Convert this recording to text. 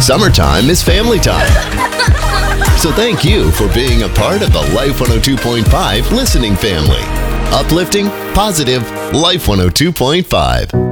Summertime is family time. So thank you for being a part of the Life 102.5 listening family. Uplifting, positive, Life 102.5.